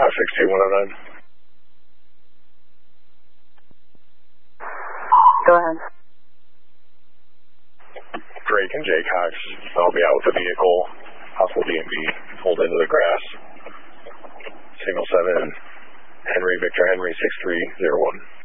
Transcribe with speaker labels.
Speaker 1: 562-109.
Speaker 2: Go ahead.
Speaker 1: Drake and Jay Cox, I'll be out with the vehicle, possible DMV, pulled into the grass. Signal 7, Henry, Victor Henry, 6301.